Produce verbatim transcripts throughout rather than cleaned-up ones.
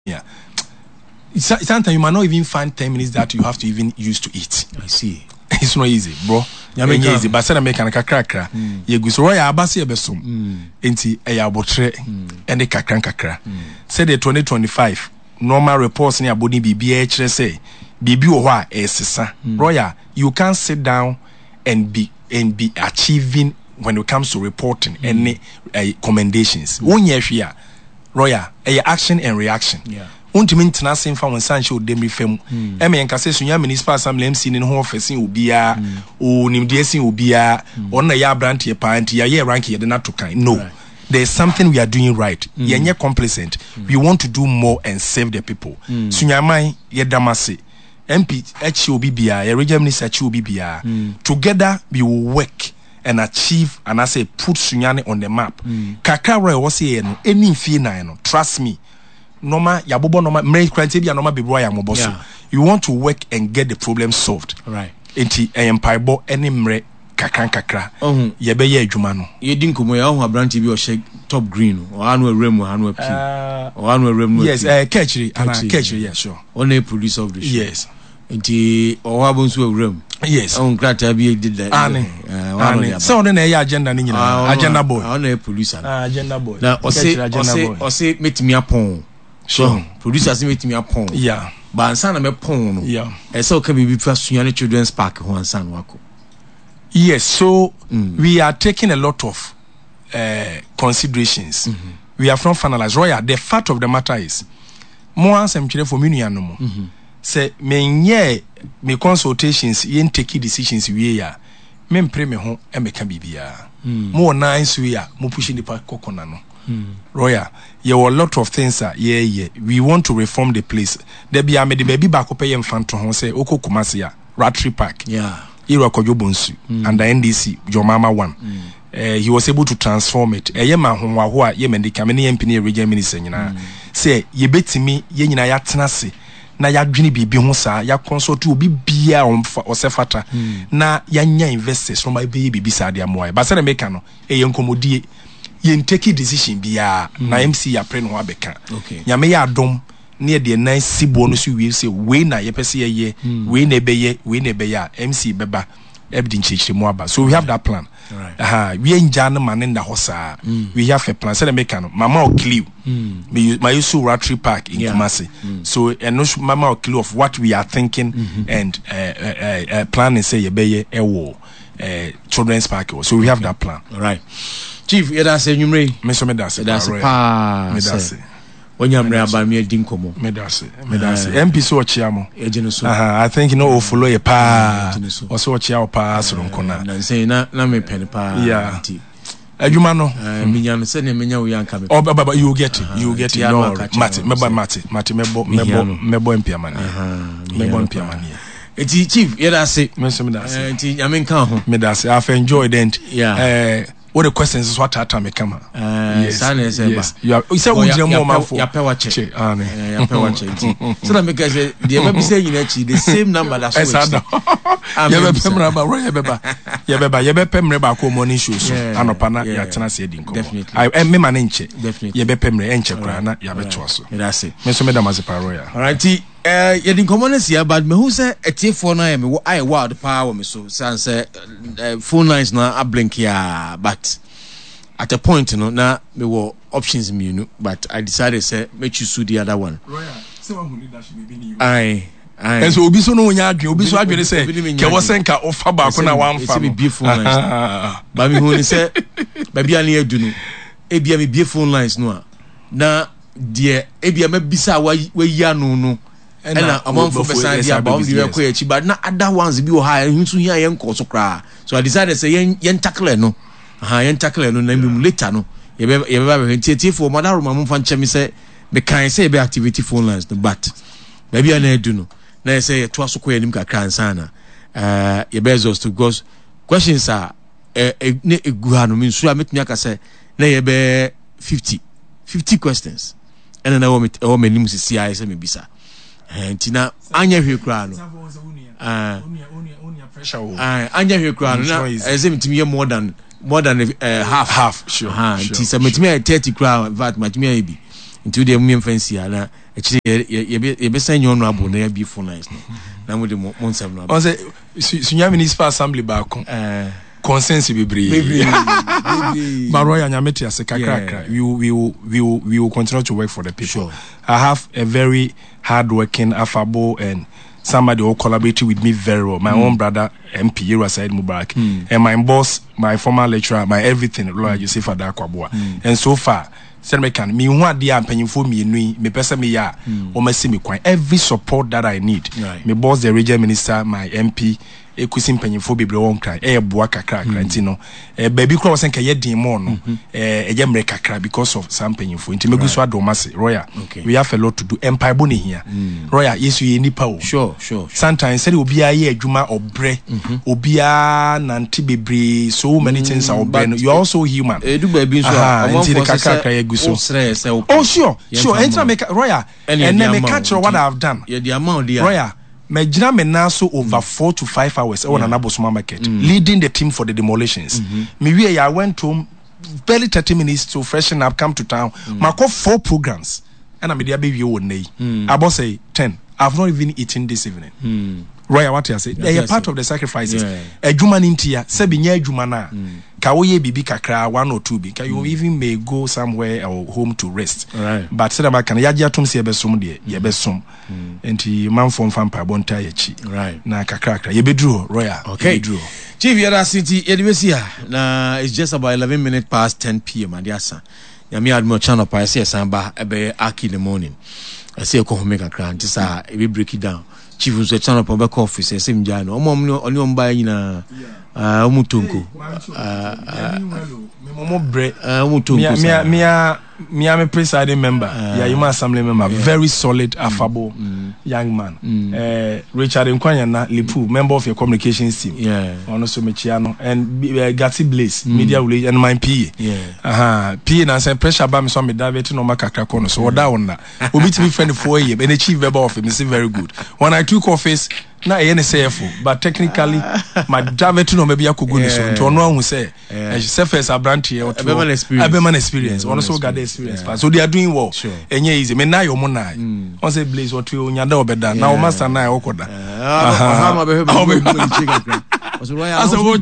Yeah. Sometimes you might not even find ten minutes that you have to even use to eat. I see. It's not easy, bro. It's easy. But say make an kakra. You go so ya abasi ebesom. Enti e ya botre ene kakra kakra. Say the twenty twenty-five normal reports ni abodi bibia e kire say bibi wo ho a esesa. Roya, you can't sit down and be and be achieving when it comes to reporting mm. any uh, commendations. One year here, Roya, a action and reaction. Yeah. Untimi ntena se mfa won sanche odemri fam e me nka se sunya municipal assembly M C ni ho office obia o nimde sin obia on na ya brand ye pa anti ya ye rank ye de na to kan no right. There's something we are doing right. Mm. Yenye complacent. Mm. We want to do more and save the people. Mm. Sunya man ye damase M P H O B B I a regional minister H O B B I together we will work and achieve and I say put Sunyani on the map. Mm. Kakara was here no any fee no trust me. Normal yabobo normal mre kwantebia normal bebro ya moboso. You want to work and get the problem solved. Right. Enti empaibo any mre kakran kakra. Oh. Ye be ye adwuma no. Ye din komo ya ho abranti bi o she top green o anu eremu anu api. O anu eremu. Yes, eh catchery and catchery yes sure. On a police of the show. Yes. Enti o abonso eremu. Yes. On krata bi did that. Ane. Ane. So on na agenda ni nyina. Agenda boy. On a police. Ah agenda boy. Na o say o say o say metimi apon. So, producers meet me upon. Yeah. But ansana me pon. Yeah. And so can be first Sunyani Children's Park who ansan wako. Yes, so mm. we are taking a lot of uh, considerations. Mm-hmm. We are from finalized. Roya, the fact of the matter is more answer for me no more. Say me me consultations yen take decisions we ya. Me pray me ho e me ka bibia. More nice we ya mo pushing the park kokona no. Mm. Roya, there were a lot of things. Uh, yeah, yeah. We want to reform the place. There be a me the baby back up a infant home say Oko Kumasia, Ratri Park. Yeah. Ira Kojobonsu mm. and the N D C, your mama one. Mm. Uh, he was able to transform it. A yema home wa yemen the Kamini M P region minister, you know. Say, ye bet me, ye na ya tenasi. Na ya dwini bibi honsa ya consult obi bia on osefata na ya nya investors from my baby bisa dia moa. Ba se na make no e ye nkomodie yen take decision bia mm. na M C ya pre no abeka okay nyame ya adom na de na sibo no so wie se we na ye pese ye mm. we na be ye we na be ya M C beba everything chichi mo aba so we have that plan right. Aha we enja no man in the hosa mm. we have a plan say make no mama o clue mm. me my use Ratri Park in yeah. Kumasi mm. so and no mama o clue of what we are thinking mm-hmm. and uh, uh, uh, planning say ye be ye ewo uh, children's park so we have okay. that plan all right Chief, yeda se nyumre. Me so me da se. Da se pa. Me da se. Wonyamre aba me din komo. Me da se. Me da se. M P so ochia mo. E jeno so. Aha, I think you know o follow ye pa. O so ochia o pa so nkona. Na say na na me pen pa. Yeah. Adwuma no. Eh minya no se ne menya wo yanka me. Oh baba you get it. You get it. No. Mate, meba mate. Mate mebo mebo mebo M P amani. Aha. Mebo M P amani. Eti chief yeda se. Me so me da se. Eti nyame nka ho. Me da se. I've enjoyed it. Yeah. Eh what the questions is what time me come. Uh, yes, yes. You are. You say we just more man for. Ya pay watch. Ah, ne. Ya pay watch. So that make say the be say you know the same number that's what. Ya be pay number right ya be ba. Ya be ba ya be pay number ko morning show so. Anopa na ya tena se din ko. Definitely. I me man nche. Definitely. Ya be pay number nche kra na ya be to so. That's it. Me so me da mazipa royal. All right. Eh ye din common here but me who say etiefo na me I wild power me so say phone lines na a blink ya but at a point, you know, now me were options me, you know, but I decided say me choose the other one. Royal, someone who need that should be you. Aye, aye. And so obi so no nya adwen, obi so adwen say, ke wo senka offer back na one fa. It's be phone lines. But me who say, baby ani edu no. E bia me be phone lines no. Na de e bia me bisa wa ya no no. And among for beside the about the request, but na other ones be o high, you so here yen ko so kra. So I decided say yen yen tackle no. Aha yen tackle no na me later no ye be ye be tie for mother room am fan chemi say be kan say be activity phone lines no but baby ana edu no na say to aso ko yanim kakra ansa na eh ye be exhaust because questions are eh ne egu ha no me nsu ametumi aka say na ye be fifty fifty questions and na wo me wo me nim sisi ai say me bisa eh ntina anya hwe kra no ah ah anya hwe kra no na eze metumi ye more than more than uh, half half sure ha sure, nti se metimi thirty crowd vat matimi abi into the mum fancy ala actually ye be ye be send you honorable na be phone lines na mo de mo nsem no on say sunya municipal assembly ba kon eh consensus bebre Maroya nyameti ase kakra we will, we will we will we will continue to work for the people. Sure. I have a very hardworking, affable, and somebody who collaborated with me very well. My mm. own brother M P Yura Said Mubarak mm. and my boss, my former lecturer, my everything, Lawyer Joseph Adakwabua. Mm. And so far, Senecan, me want the paying for me nui, me pesa me ya, or me see me quite every support that I need. Right. Me boss the region minister, my M P. Ekusim penyefo bebre won kran e boa kakra kranti no eh baby kro was nka ye din mo no eh eje mre kakra because of some penyefo nti meguso adomase royal we have a lot to do empire boni here royal yesu ye nipa o sure sure sometimes say obi aye adwuma obre obi a nanti bebre so many things are obre you are also human e du baby so amon for kakra ye guso oh sure sure enter make royal and then me catch what I have done yeah the amount there royal Majina Menaso over mm. four to five hours on an Abosoma market, mm. leading the team for the demolitions. Me mm-hmm. I went home barely thirty minutes to freshen up, come to town. Mm. Mako four programs, and I'm a baby you would nay. I boss say ten. I've not even eaten this evening. Mm. Royal, what you say? They are part of the sacrifices. A Juman intia, Sebinia Jumana, Kawoye Bibi Kakra, one or two big. You even may go somewhere or home to rest. Right. But Sedaba can Yajatum Sebesum, dear, Yabesum, and the man from Fampa Bonta Yachi. Right. Na Kakra, Yebedru, Royal. Okay, Drew. Chief Yara City, Edwesia. Now it's just about eleven minutes past ten p m. Adiasa. Yami Admo Channel Paisa Samba, Ebe Aki in the morning. I say a Kohomeka Cran, Tisa, we break it down. Chief was a channel for back office, same Jano, Omom, only on buying a Mutunku. Bread, Mutunku. Mia, Mia, I'm a presiding member. Yeah, you must assembly member. Very solid, affable young man. Richard Nkwanyana Lipu, member of your communications team. Yeah, also Michiano and Gatti Blaze, media relations, and my P A. Yeah, aha, P A and some pressure by me, so me David no makaka kono. So what down na? We meet me friend for a year, and achieve member of him. It's very good. When I took office. Na N S A F, but technically, my David no maybe I could go to to no one say, surface a brand here or to experience, experience, also got the experience. So they are doing well. And yeah, easy. Me na yo mona. On say Blaze what we nyanda obeda. Now master na okoda. Ah, so they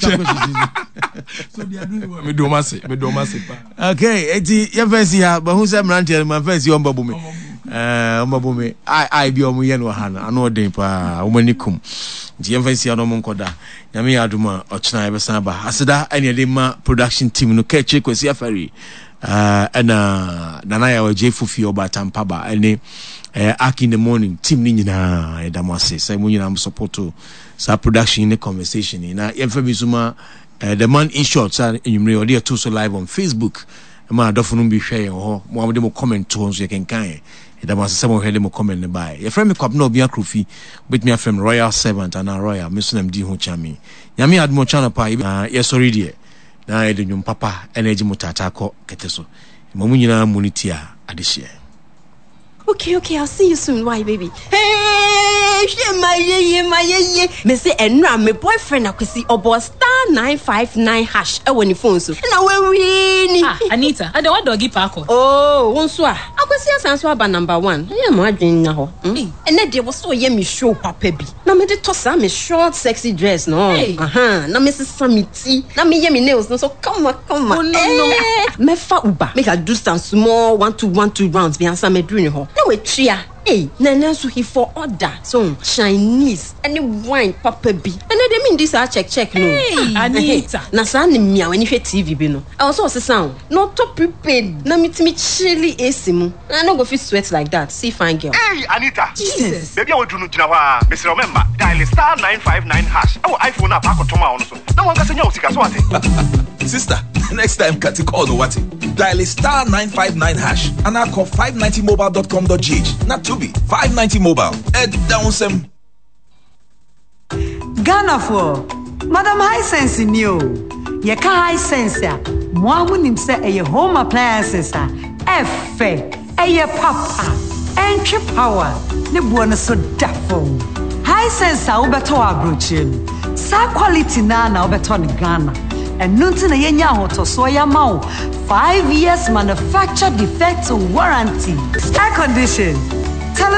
are doing well. Me do mase, me do mase pa. Okay, eti ye fancy ha, but who say Mranti man fancy on babu me. Eh omabume I I bi omo ye no ha na ano den pa omanikum nti yemfansi ano mo nkoda nyame aduma ochina yebesa ba aseda ene de ma production team no keche kwesi afari eh na nana ya oje fufi obatampa ba ene eh Aki in the morning team ni nyina edamase sai mo nyina support sa production in the conversation na yemfa suma the man in short sa enyumre ode to so live on Facebook ma adofo bi hwe ho mo de mo comment to so ye kenkan It was some heli mo comment by. Your friend me kwap no be akrofi with me from Royal Servant and a Royal Muslim di ho chami. Nyame admo channel pa ye sorry die. Na e de nyum papa energy motata ko keteso. Mo nyina munitia adehye. Okay, okay, I'll see you soon. Why, baby? Hey, my ye, my ye. Me say, and now my boyfriend, I could see about star nine five nine hash. I want your phone so. And I will win. Ah, Anita, I don't want doggy parko. Oh, one swa. I could see a answer about number one. I am my dream now. And then there was so yummy show, Papa B. Now me the toss a short, sexy dress, no. Uh huh. Now Missus Samiti. Now me yummy nails, no. So come on, come on. Oh no, no. Me fa uba. Make a do some small one two one two rounds. Be answer me doing ho. No, wait, tria. Hey, Nana, so he for order. So Chinese, any wine, Papa B. And I mean this, I check, check, no. Hey, Anita. Nasani mia when you hear T V, no. I also say sound. Not to prepared. Na meet me chilly asimu. I no go feel sweat like that. See, fine girl. Hey, Anita. Jesus. Baby, I will do no jinawa. Mister Remember, dial star nine five nine hash. Our iPhone app, I got Toma on so. No one can say no, Sika Swati. Sister, next time, Kati call no what? Dial star nine five nine hash. And I call five ninety mobile dot com dot g h. Not to be five ninety mobile. Ed down some. Ghana for Madam High Sense in you. Ye ka high sense ya. Mwamu nimse eye home appliances a. Efe. Eye papa. Entry power. Ne buwana so dafo. High sense a ubeto abrochim. Sa quality na na ubeto ni Ghana. And nunti na yenya hoto so ya mau. Five years manufacture defect warranty. Air condition.